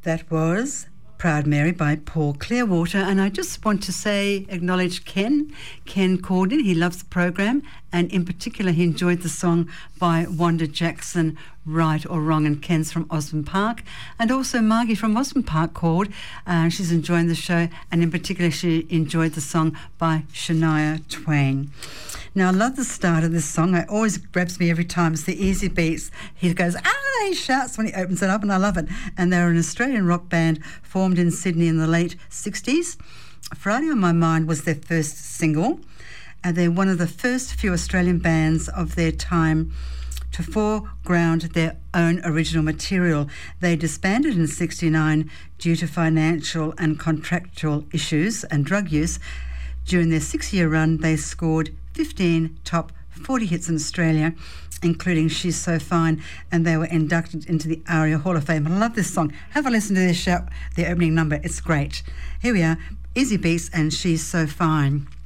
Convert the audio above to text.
That was Proud Mary by Paul Clearwater, and I just want to acknowledge Ken. Ken called in, he loves the program, and in particular he enjoyed the song by Wanda Jackson, Right or Wrong, and Ken's from Osborne Park. And also Margie from Osborne Park called, she's enjoying the show, and in particular she enjoyed the song by Shania Twain. Now, I love the start of this song. It always grabs me every time. It's the Easy Beats. He goes, he shouts when he opens it up, and I love it. And they're an Australian rock band formed in Sydney in the late 60s. Friday on My Mind was their first single, and they're one of the first few Australian bands of their time to foreground their own original material. They disbanded in 1969 due to financial and contractual issues and drug use. During their 6-year run, they scored 15 top 40 hits in Australia, including She's So Fine, and they were inducted into the ARIA Hall of Fame. I love this song. Have a listen to this show, the opening number. It's great. Here we are, Easy Beats and She's So Fine.